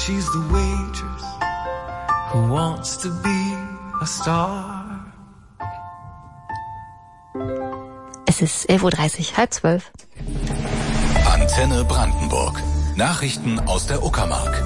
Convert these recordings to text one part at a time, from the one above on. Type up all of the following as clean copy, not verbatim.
she's the waitress who wants to be a star. Es ist 11:30 Uhr, 11:30. Antenne Brandenburg. Nachrichten aus der Uckermark.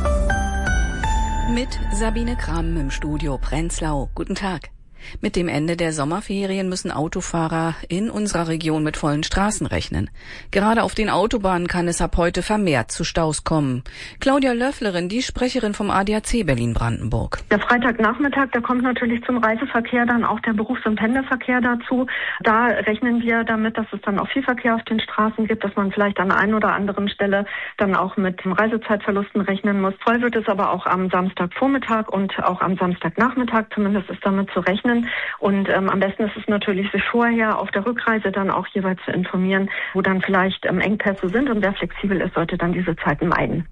Mit Sabine Kram im Studio Prenzlau. Guten Tag. Mit dem Ende der Sommerferien müssen Autofahrer in unserer Region mit vollen Straßen rechnen. Gerade auf den Autobahnen kann es ab heute vermehrt zu Staus kommen. Claudia Löfflerin, die Sprecherin vom ADAC Berlin-Brandenburg. Der Freitagnachmittag, da kommt natürlich zum Reiseverkehr dann auch der Berufs- und Pendlerverkehr dazu. Da rechnen wir damit, dass es dann auch viel Verkehr auf den Straßen gibt, dass man vielleicht an der einen oder anderen Stelle dann auch mit Reisezeitverlusten rechnen muss. Voll wird es aber auch am Samstagvormittag und auch am Samstagnachmittag, zumindest ist damit zu rechnen. Und am besten ist es natürlich, sich vorher auf der Rückreise dann auch jeweils zu informieren, wo dann vielleicht Engpässe sind, und wer flexibel ist, sollte dann diese Zeiten meiden.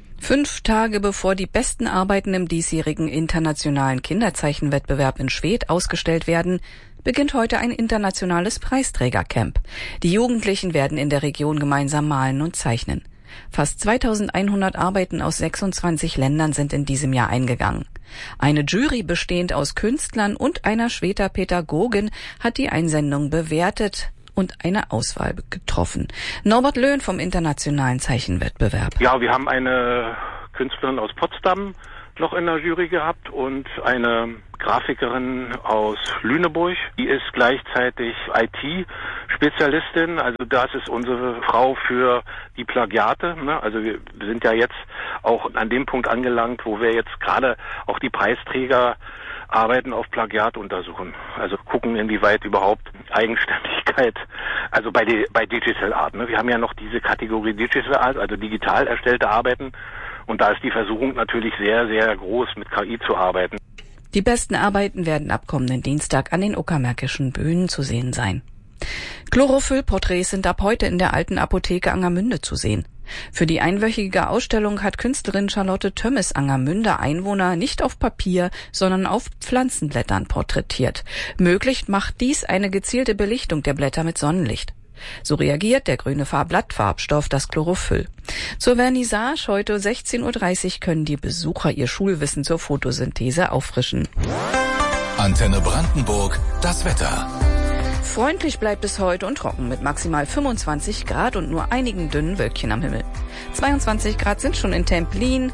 5 Tage bevor die besten Arbeiten im diesjährigen internationalen Kinderzeichenwettbewerb in Schwedt ausgestellt werden, beginnt heute ein internationales Preisträgercamp. Die Jugendlichen werden in der Region gemeinsam malen und zeichnen. Fast 2100 Arbeiten aus 26 Ländern sind in diesem Jahr eingegangen. Eine Jury bestehend aus Künstlern und einer Schwedter Pädagogin hat die Einsendung bewertet und eine Auswahl getroffen. Norbert Löhn vom Internationalen Zeichenwettbewerb. Ja, wir haben eine Künstlerin aus Potsdam noch in der Jury gehabt und eine Grafikerin aus Lüneburg. Die ist gleichzeitig IT-Spezialistin. Also das ist unsere Frau für die Plagiate. Also wir sind ja jetzt auch an dem Punkt angelangt, wo wir jetzt gerade auch die Preisträger Arbeiten auf Plagiat untersuchen. Also gucken, inwieweit überhaupt Eigenständigkeit, also bei Digital Art. Wir haben ja noch diese Kategorie Digital Art, also digital erstellte Arbeiten. Und da ist die Versuchung natürlich sehr, sehr groß, mit KI zu arbeiten. Die besten Arbeiten werden ab kommenden Dienstag an den uckermärkischen Bühnen zu sehen sein. Chlorophyll-Porträts sind ab heute in der alten Apotheke Angermünde zu sehen. Für die einwöchige Ausstellung hat Künstlerin Charlotte Tömmes Angermünde Einwohner nicht auf Papier, sondern auf Pflanzenblättern porträtiert. Möglich macht dies eine gezielte Belichtung der Blätter mit Sonnenlicht. So reagiert der grüne Blattfarbstoff, das Chlorophyll. Zur Vernissage heute 16:30 Uhr können die Besucher ihr Schulwissen zur Photosynthese auffrischen. Antenne Brandenburg, das Wetter. Freundlich bleibt es heute und trocken mit maximal 25 Grad und nur einigen dünnen Wölkchen am Himmel. 22 Grad sind schon in Templin,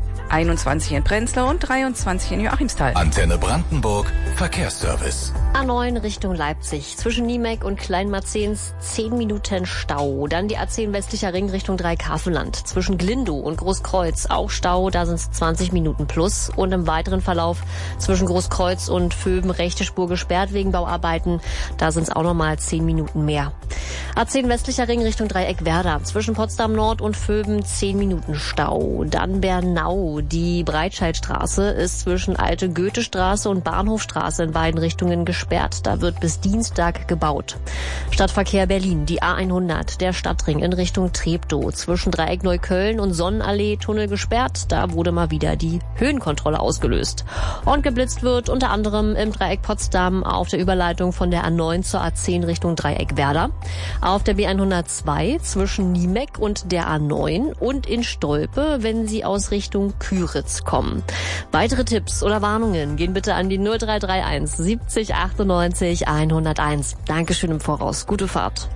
21 in Prenzlau und 23 in Joachimsthal. Antenne Brandenburg, Verkehrsservice. A9 Richtung Leipzig. Zwischen Niemek und Kleinmarzens 10 Minuten Stau. Dann die A10 westlicher Ring Richtung Dreieckhavenland. Zwischen Glindow und Großkreuz auch Stau, da sind es 20 Minuten plus. Und im weiteren Verlauf zwischen Großkreuz und Vöben rechte Spur gesperrt wegen Bauarbeiten. Da sind es auch nochmal 10 Minuten mehr. A10 westlicher Ring Richtung Dreieck-Werder. Zwischen Potsdam Nord und Vöben 10 Minuten Stau. Dann Bernau. Die Breitscheidstraße ist zwischen Alte Goethestraße und Bahnhofstraße in beiden Richtungen gesperrt. Da wird bis Dienstag gebaut. Stadtverkehr Berlin, die A100, der Stadtring in Richtung Treptow. Zwischen Dreieck Neukölln und Sonnenallee Tunnel gesperrt. Da wurde mal wieder die Höhenkontrolle ausgelöst. Und geblitzt wird unter anderem im Dreieck Potsdam auf der Überleitung von der A9 zur A10 Richtung Dreieck Werder. Auf der B102 zwischen Niemek und der A9 und in Stolpe, wenn Sie aus Richtung Küritz kommen. Weitere Tipps oder Warnungen gehen bitte an die 0331 70 98 101. Dankeschön im Voraus. Gute Fahrt.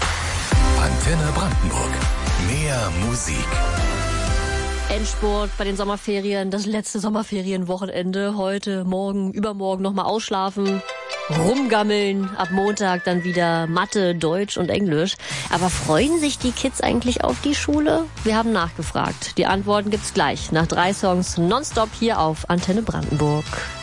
Antenne Brandenburg. Mehr Musik. Endspurt bei den Sommerferien. Das letzte Sommerferienwochenende. Heute, morgen, übermorgen nochmal ausschlafen. Rumgammeln. Ab Montag dann wieder Mathe, Deutsch und Englisch. Aber freuen sich die Kids eigentlich auf die Schule? Wir haben nachgefragt. Die Antworten gibt's gleich nach 3 Songs nonstop hier auf Antenne Brandenburg.